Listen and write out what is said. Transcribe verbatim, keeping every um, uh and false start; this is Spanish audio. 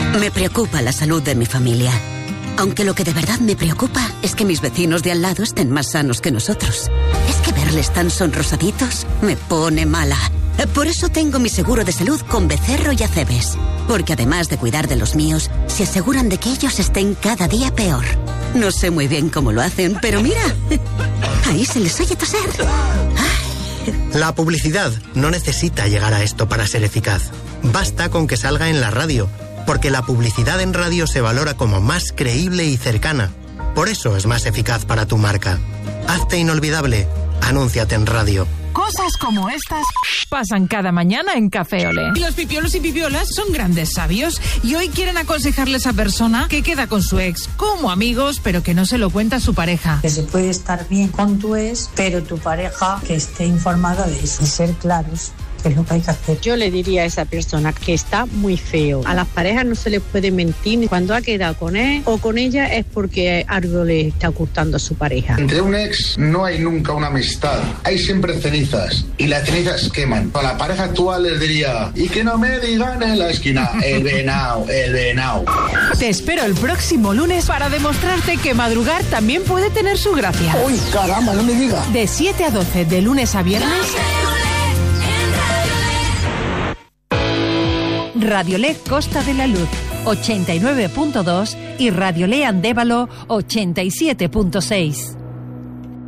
Me preocupa la salud de mi familia. Aunque lo que de verdad me preocupa es que mis vecinos de al lado estén más sanos que nosotros. Es que verles tan sonrosaditos me pone mala. Por eso tengo mi seguro de salud con Becerro y Acebes. Porque además de cuidar de los míos, se aseguran de que ellos estén cada día peor. No sé muy bien cómo lo hacen, pero mira, ahí se les oye toser. Ay. La publicidad no necesita llegar a esto para ser eficaz. Basta con que salga en la radio, porque la publicidad en radio se valora como más creíble y cercana. Por eso es más eficaz para tu marca. Hazte inolvidable. Anúnciate en radio. Cosas como estas pasan cada mañana en Café Olé. Los pipiolos y pipiolas son grandes sabios y hoy quieren aconsejarle a esa persona que queda con su ex como amigos, pero que no se lo cuenta a su pareja. Que se puede estar bien con tu ex, pero tu pareja que esté informada de eso. Y ser claros. Que es lo que hay que hacer. Yo le diría a esa persona que está muy feo. A las parejas no se les puede mentir. Cuando ha quedado con él o con ella es porque algo le está ocultando a su pareja. Entre un ex no hay nunca una amistad. Hay siempre cenizas. Y las cenizas queman. A la pareja actual les diría, y que no me digan en la esquina, el venao, el venao. Te espero el próximo lunes para demostrarte que madrugar también puede tener su gracia. ¡Uy, caramba, no me digas! De siete a doce, de lunes a viernes... Radiolé Costa de la Luz ochenta y nueve punto dos y Radiolé Andévalo ochenta y siete punto seis.